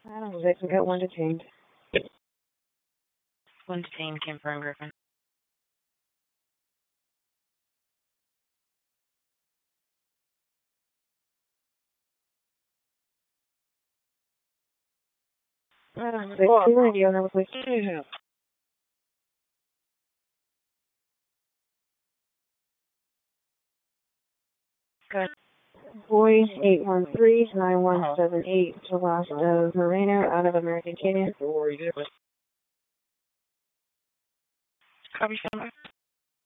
Adams 6, we got one detained. One detained, confirm Griffin. Adams 6, two radio number, please. Good. Boy 813-9178 to Los of Moreno out of American Canyon. Copy, stand by.